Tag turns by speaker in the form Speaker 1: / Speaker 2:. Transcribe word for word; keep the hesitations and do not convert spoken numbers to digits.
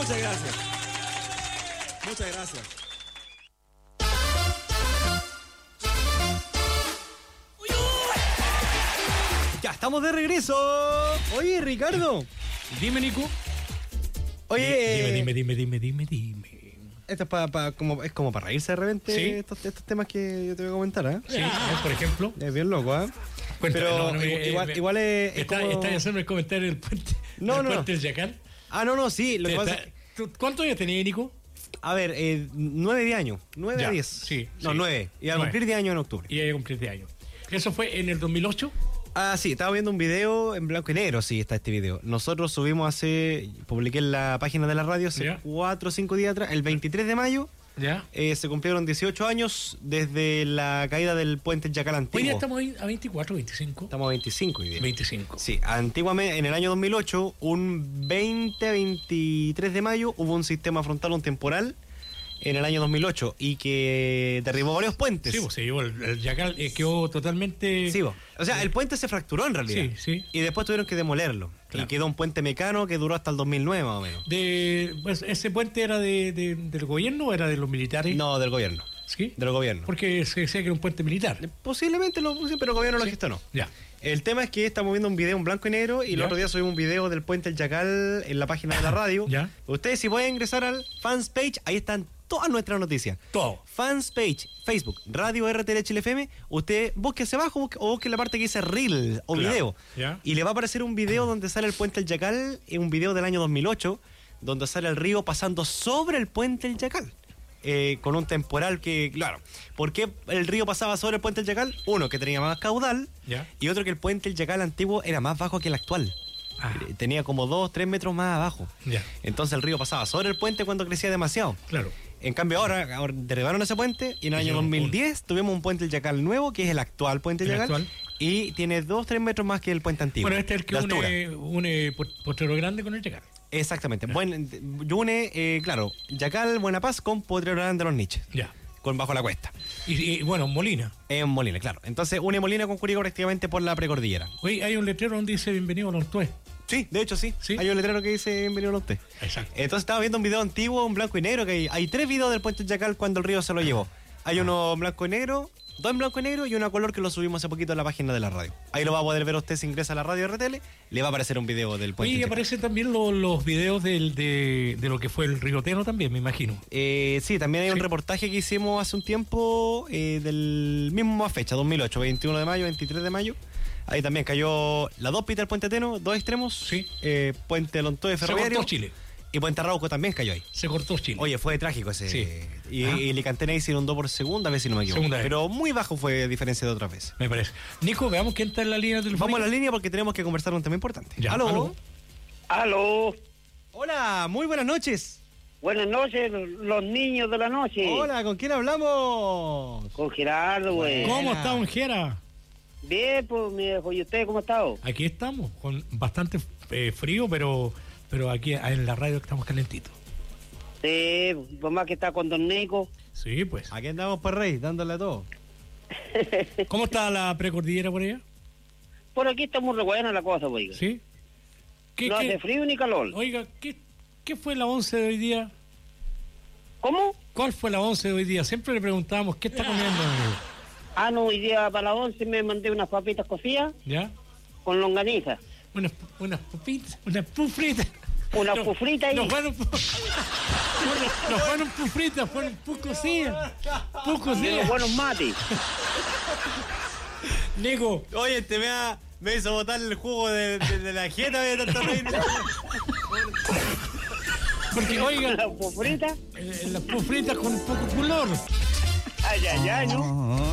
Speaker 1: Muchas gracias. Muchas gracias.
Speaker 2: Ya estamos de regreso. Oye, Ricardo.
Speaker 3: Dime, Nico.
Speaker 2: Oye,
Speaker 3: Dime, dime, dime, dime, dime, dime.
Speaker 2: Esto es, pa, pa, como, es como para reírse de repente,
Speaker 3: Sí.
Speaker 2: estos, estos temas que yo te voy a comentar, ¿eh?
Speaker 3: Sí, por ejemplo.
Speaker 2: Es bien loco, ¿eh?
Speaker 3: Cuéntame,
Speaker 2: Pero
Speaker 3: no, no,
Speaker 2: igual,
Speaker 3: eh,
Speaker 2: igual,
Speaker 3: eh,
Speaker 2: igual es, es
Speaker 3: ¿Está,
Speaker 2: como...
Speaker 3: ¿Está haciendo el comentario del puente,
Speaker 2: No,
Speaker 3: del
Speaker 2: no,
Speaker 3: puente
Speaker 2: no.
Speaker 3: del Yacal?
Speaker 2: Ah, no, no, sí. Lo que
Speaker 3: Está-
Speaker 2: pasa es-
Speaker 3: ¿tú- ¿Cuántos años tenía, Nico?
Speaker 2: A ver, eh, nueve, diez años. Nueve
Speaker 3: Ya,
Speaker 2: a diez.
Speaker 3: sí,
Speaker 2: No,
Speaker 3: sí.
Speaker 2: nueve. Iba a
Speaker 3: Nueve.
Speaker 2: cumplir diez años en octubre.
Speaker 3: Y iba a cumplir de años. ¿Eso fue en el dos mil ocho?
Speaker 2: Ah, sí, estaba viendo un video en blanco y negro, sí, está este video. Nosotros subimos hace, publiqué en la página de la radio hace
Speaker 3: Ya.
Speaker 2: cuatro o cinco días atrás, el veintitrés de mayo,
Speaker 3: ¿Ya?
Speaker 2: eh, se cumplieron dieciocho años desde la caída del puente Yacal antiguo.
Speaker 3: Hoy día estamos ahí a veinticuatro, veinticinco.
Speaker 2: Estamos a veinticinco hoy día.
Speaker 3: veinticinco.
Speaker 2: Sí, antiguamente, en el año dos mil ocho, un veinte a veintitrés de mayo, hubo un sistema frontal, un temporal, en el año dos mil ocho, y que derribó varios puentes.
Speaker 3: Sí, pues se llevó el, el Yacal, eh, quedó totalmente...
Speaker 2: Sí, vos. O sea, el puente se fracturó en realidad.
Speaker 3: Sí, sí.
Speaker 2: Y después tuvieron que demolerlo.
Speaker 3: Claro.
Speaker 2: Y quedó un puente mecano que duró hasta el dos mil nueve más o menos.
Speaker 3: De, pues, ¿ese puente era de, de- del gobierno o era de los militares?
Speaker 2: No, del gobierno.
Speaker 3: ¿Sí?
Speaker 2: Del gobierno.
Speaker 3: Porque se decía que era un puente militar.
Speaker 2: Posiblemente lo puse, pero el gobierno lo
Speaker 3: Sí.
Speaker 2: gestionó.
Speaker 3: Ya.
Speaker 2: El tema es que estamos viendo un video en blanco y negro y el
Speaker 3: Ya.
Speaker 2: otro día subimos un video del puente El Yacal en la página de la radio.
Speaker 3: Ya.
Speaker 2: Ustedes si pueden ingresar al fans page, ahí están todas nuestras noticias.
Speaker 3: Todo.
Speaker 2: Fans page, Facebook, Radio R T L Chile F M, usted busque hacia abajo busque- o busque la parte que dice Reel o
Speaker 3: Claro.
Speaker 2: video.
Speaker 3: Ya.
Speaker 2: Y le va a aparecer un video donde sale el puente El Yacal, es un video del año dos mil ocho, donde sale el río pasando sobre el puente El Yacal. Eh, con un temporal que, claro, ¿por qué el río pasaba sobre el puente El Yacal? Uno, que tenía más caudal,
Speaker 3: Ya.
Speaker 2: y otro que el puente El Yacal antiguo era más bajo que el actual.
Speaker 3: Ah.
Speaker 2: Eh, Tenía como dos, tres metros más abajo.
Speaker 3: Ya.
Speaker 2: Entonces el río pasaba sobre el puente cuando crecía demasiado.
Speaker 3: Claro.
Speaker 2: En cambio ahora, ahora derribaron ese puente y en el año
Speaker 3: Hicieron
Speaker 2: dos mil diez tuvimos un puente El Yacal nuevo, que es el actual puente El
Speaker 3: El
Speaker 2: Yacal,
Speaker 3: actual.
Speaker 2: y tiene dos, tres metros más que el puente antiguo.
Speaker 3: Bueno, este es el que
Speaker 2: de altura.
Speaker 3: une, une Pot- Potrero Grande con el Yacal.
Speaker 2: Exactamente. Buen, une, eh, claro, Yacal, Buena Paz con Potrero Grande de los Niches,
Speaker 3: Ya.
Speaker 2: con bajo la cuesta.
Speaker 3: Y, y, bueno, Molina.
Speaker 2: En Molina, claro. Entonces une Molina con Curicó prácticamente por la precordillera.
Speaker 3: Oye, hay un letrero donde dice bienvenido a los Tués.
Speaker 2: Sí, de hecho sí.
Speaker 3: Sí.
Speaker 2: Hay un letrero que dice bienvenido a usted.
Speaker 3: Exacto.
Speaker 2: Entonces estaba viendo un video antiguo, en blanco y negro, que hay, hay tres videos del puente Yacal cuando el río se lo llevó. Hay uno en blanco y negro, dos en blanco y negro y uno a color que lo subimos hace poquito en la página de la radio. Ahí lo va a poder ver usted si ingresa a la radio R T L, le va a aparecer un video del puente
Speaker 3: Oye, y
Speaker 2: Yacal.
Speaker 3: aparecen también lo- los videos del, de, de lo que fue el Rigoteno también, me imagino.
Speaker 2: Eh, sí, también hay un
Speaker 3: Sí.
Speaker 2: reportaje que hicimos hace un tiempo eh, del mismo fecha, dos mil ocho, veintiuno de mayo, veintitrés de mayo. Ahí también cayó la dos pita del puente Teno, dos extremos.
Speaker 3: Sí.
Speaker 2: Eh, puente Lontoe
Speaker 3: Se
Speaker 2: Ferroviario.
Speaker 3: cortó Chile.
Speaker 2: Y Puente Arauco también cayó ahí.
Speaker 3: Se cortó Chile.
Speaker 2: Oye, fue trágico ese.
Speaker 3: Sí.
Speaker 2: Y,
Speaker 3: Ah.
Speaker 2: y Licantena se inundó por segunda vez, si no me equivoco.
Speaker 3: Segunda vez.
Speaker 2: Pero muy bajo fue a diferencia de otras veces.
Speaker 3: Me parece. Nico, veamos quién está en la línea telefónica.
Speaker 2: Vamos a la línea porque tenemos que conversar un tema importante.
Speaker 3: Ya,
Speaker 2: ¿Aló?
Speaker 3: aló.
Speaker 4: Aló,
Speaker 2: Hola, muy buenas noches.
Speaker 4: buenas noches, los niños de la noche.
Speaker 2: Hola, ¿con quién hablamos?
Speaker 4: Con Gerardo, güey.
Speaker 3: ¿Cómo
Speaker 2: Buena.
Speaker 3: está, Ongera?
Speaker 4: Bien, pues, mi viejo, ¿y usted cómo ha estado?
Speaker 3: Aquí estamos, con bastante eh, frío, pero pero aquí en la radio estamos calentitos.
Speaker 4: Sí, pues más que está con Don Nico.
Speaker 3: Sí, pues.
Speaker 2: Aquí andamos, pues, Rey, dándole a todo.
Speaker 3: ¿Cómo está la precordillera por allá?
Speaker 4: Por aquí está muy re buena la cosa, güey.
Speaker 3: ¿Sí? ¿Qué,
Speaker 4: No
Speaker 3: qué-
Speaker 4: hace frío ni calor.
Speaker 3: Oiga, ¿qué, ¿qué fue la once de hoy día?
Speaker 4: ¿Cómo?
Speaker 3: ¿Cuál fue la once de hoy día? Siempre le preguntábamos, ¿qué está comiendo, amigo?
Speaker 4: Ah, no, hoy día para las once me mandé unas papitas cocidas
Speaker 3: ¿Ya?
Speaker 4: con longaniza.
Speaker 3: Unas, unas papitas, unas pufritas.
Speaker 4: Unas
Speaker 3: No,
Speaker 4: pufritas ahí.
Speaker 3: No fueron, pu- no fueron pufritas, fueron pu cocidas. Pu
Speaker 4: De los
Speaker 3: cocidas.
Speaker 4: buenos mates.
Speaker 3: Nico,
Speaker 2: Oye, este me, ha, me hizo botar el jugo de, de- de la jeta de tanto reír.
Speaker 3: porque oiga,
Speaker 4: Las pufritas.
Speaker 3: eh, las pufritas con poco color.
Speaker 4: Ay, ay, ay, ¿no?